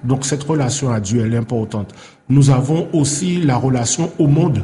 Donc cette relation à Dieu, elle est importante. Nous avons aussi la relation au monde.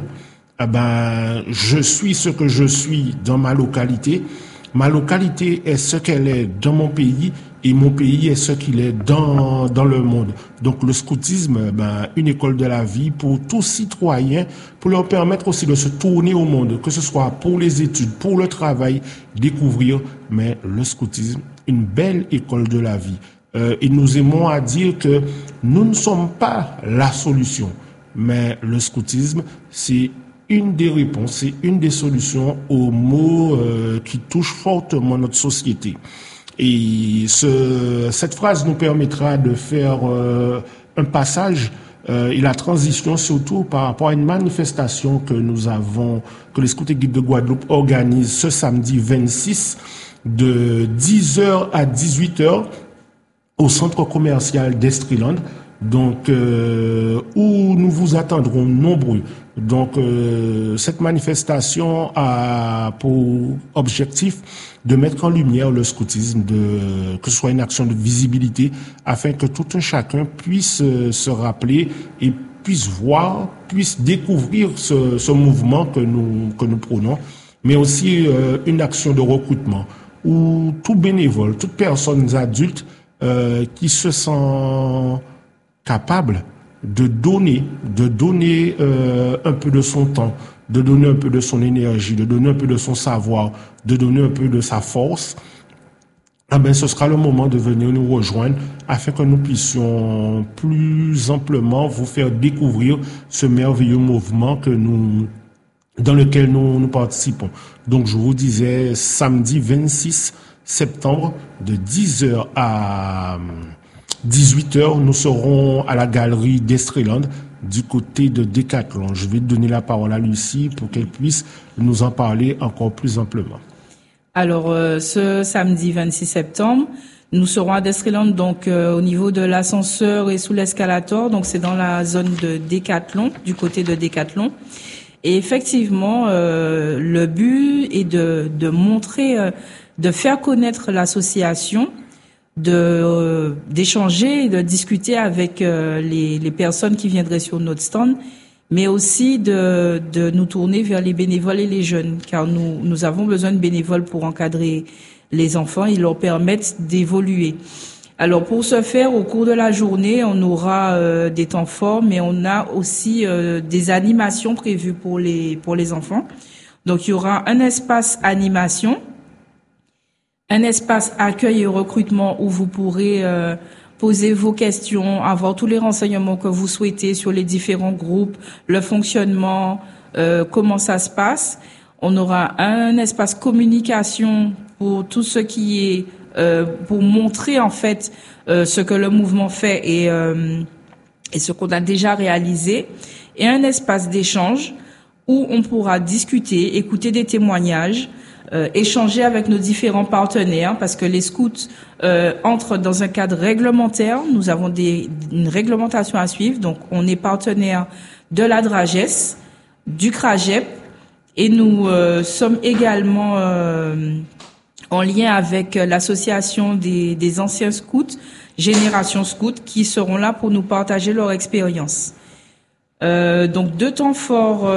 Je suis ce que je suis dans ma localité. Ma localité est ce qu'elle est dans mon pays et mon pays est ce qu'il est dans le monde. Donc le scoutisme, une école de la vie pour tous citoyens, pour leur permettre aussi de se tourner au monde, que ce soit pour les études, pour le travail, découvrir, mais le scoutisme, une belle école de la vie. Et nous aimons à dire que nous ne sommes pas la solution, mais le scoutisme, c'est une des réponses, c'est une des solutions aux maux qui touchent fortement notre société. Et cette phrase nous permettra de faire un passage et la transition surtout par rapport à une manifestation que que les Scouts et Guides de Guadeloupe organisent ce samedi 26 de 10h à 18h au centre commercial d'Estreland. Donc, où nous vous attendrons nombreux. Donc, cette manifestation a pour objectif de mettre en lumière le scoutisme, que ce soit une action de visibilité, afin que tout un chacun puisse se rappeler et puisse voir, puisse découvrir ce mouvement que nous prônons, mais aussi une action de recrutement où tout bénévole, toute personne adulte qui se sent capable de donner un peu de son temps, de donner un peu de son énergie, de donner un peu de son savoir, de donner un peu de sa force, ce sera le moment de venir nous rejoindre afin que nous puissions plus amplement vous faire découvrir ce merveilleux mouvement dans lequel nous participons. Donc je vous disais samedi 26 septembre de 10h à 18h, nous serons à la galerie d'Estreland du côté de Decathlon. Je vais donner la parole à Lucie pour qu'elle puisse nous en parler encore plus amplement. Alors, ce samedi 26 septembre, nous serons à Estreland, donc au niveau de l'ascenseur et sous l'escalator. Donc, c'est dans la zone de Decathlon, du côté de Decathlon. Et effectivement, le but est de montrer, de faire connaître l'association, d'échanger, de discuter avec les personnes qui viendraient sur notre stand, mais aussi de nous tourner vers les bénévoles et les jeunes, car nous avons besoin de bénévoles pour encadrer les enfants et leur permettre d'évoluer. Alors pour ce faire, au cours de la journée, on aura des temps forts, mais on a aussi des animations prévues pour les enfants. Donc il y aura un espace animation, un espace accueil et recrutement où vous pourrez poser vos questions, avoir tous les renseignements que vous souhaitez sur les différents groupes, le fonctionnement, comment ça se passe. On aura un espace communication pour tout ce qui est pour montrer en fait ce que le mouvement fait et ce qu'on a déjà réalisé, et un espace d'échange où on pourra discuter, écouter des témoignages, échanger avec nos différents partenaires, parce que les scouts entrent dans un cadre réglementaire. Nous avons une réglementation à suivre, donc on est partenaire de la DRAGES, du CRAGEP, et nous sommes également en lien avec l'association des anciens scouts, Génération Scout, qui seront là pour nous partager leur expérience. Donc 2 temps forts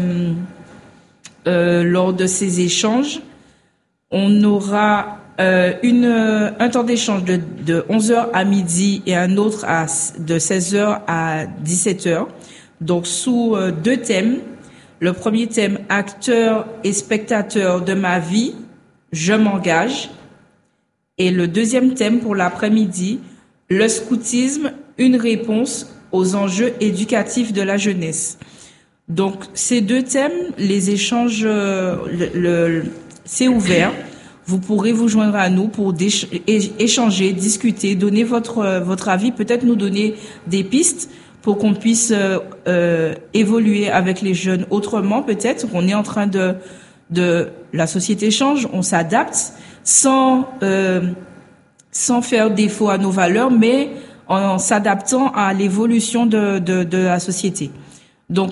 lors de ces échanges. On aura un temps d'échange de 11h à midi et un autre de 16h à 17h. Donc sous 2 thèmes. Le premier thème, acteur et spectateur de ma vie, je m'engage. Et le deuxième thème pour l'après-midi, le scoutisme, une réponse aux enjeux éducatifs de la jeunesse. Donc, ces 2 thèmes, les échanges, c'est ouvert. Vous pourrez vous joindre à nous pour échanger, discuter, donner votre avis, peut-être nous donner des pistes pour qu'on puisse évoluer avec les jeunes autrement. Peut-être qu'on est en train la société change, on s'adapte sans faire défaut à nos valeurs, mais en s'adaptant à l'évolution de la société. Donc,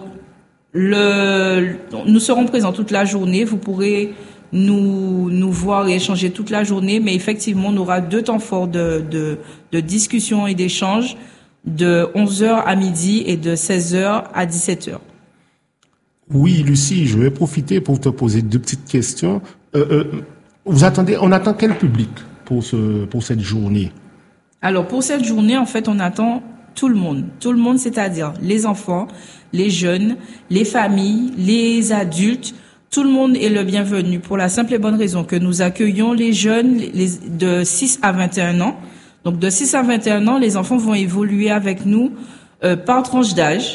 nous serons présents toute la journée. Vous pourrez nous voir et échanger toute la journée, mais effectivement, on aura 2 temps forts de discussion et d'échange de 11h à midi et de 16h à 17h. Oui, Lucie, je vais profiter pour te poser deux petites questions. On attend quel public pour cette journée? Alors, pour cette journée, en fait, on attend tout le monde. Tout le monde, c'est-à-dire les enfants, les jeunes, les familles, les adultes. Tout le monde est le bienvenu pour la simple et bonne raison que nous accueillons les jeunes de 6 à 21 ans. Donc, de 6 à 21 ans, les enfants vont évoluer avec nous par tranche d'âge.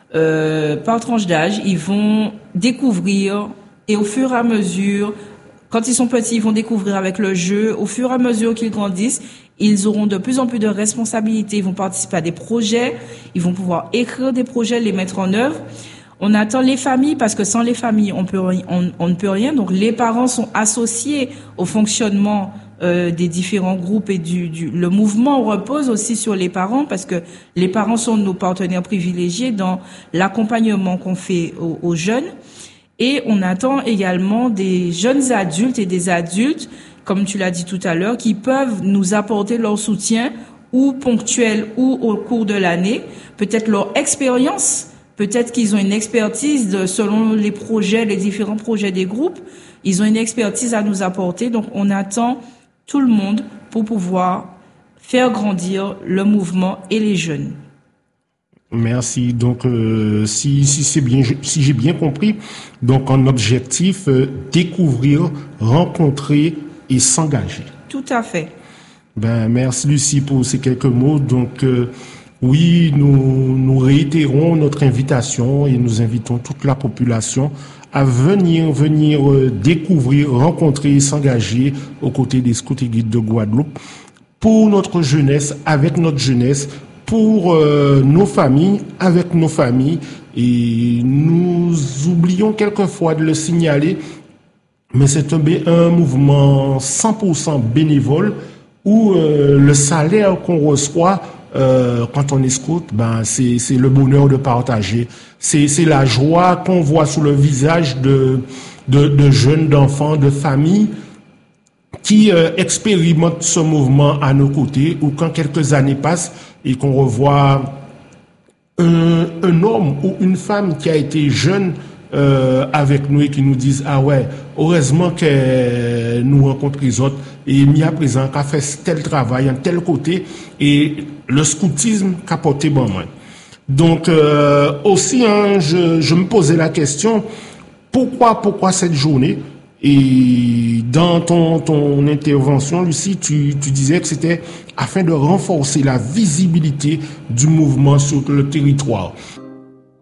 Ils vont découvrir et au fur et à mesure, quand ils sont petits, ils vont découvrir avec le jeu. Au fur et à mesure qu'ils grandissent, ils auront de plus en plus de responsabilités. Ils vont participer à des projets. Ils vont pouvoir écrire des projets, les mettre en œuvre. On attend les familles parce que sans les familles, on ne peut rien. Donc les parents sont associés au fonctionnement des différents groupes et le mouvement repose aussi sur les parents parce que les parents sont nos partenaires privilégiés dans l'accompagnement qu'on fait aux jeunes. Et on attend également des jeunes adultes et des adultes, comme tu l'as dit tout à l'heure, qui peuvent nous apporter leur soutien ou ponctuel ou au cours de l'année, peut-être leur expérience, peut-être qu'ils ont une expertise selon les projets, les différents projets des groupes, ils ont une expertise à nous apporter. Donc on attend tout le monde pour pouvoir faire grandir le mouvement et les jeunes. Merci. Donc, si j'ai bien compris, donc un objectif, découvrir, rencontrer et s'engager. Tout à fait. Merci Lucie pour ces quelques mots. Donc, oui, nous réitérons notre invitation et nous invitons toute la population à venir découvrir, rencontrer et s'engager aux côtés des Scouts et Guides de Guadeloupe pour notre jeunesse, avec notre jeunesse, pour nos familles, avec nos familles. Et nous oublions quelquefois de le signaler, mais c'est un mouvement 100% bénévole où le salaire qu'on reçoit quand on est scout, c'est le bonheur de partager. C'est la joie qu'on voit sur le visage de jeunes, d'enfants, de familles qui expérimentent ce mouvement à nos côtés, ou quand quelques années passent et qu'on revoit un homme ou une femme qui a été jeune avec nous et qui nous disent ah ouais, heureusement que nous rencontrons les autres et mis à présent qu'a fait tel travail en tel côté et le scoutisme qu'a porté bon moi. Donc aussi je me posais la question pourquoi cette journée. Et dans ton intervention, Lucie, tu disais que c'était afin de renforcer la visibilité du mouvement sur le territoire.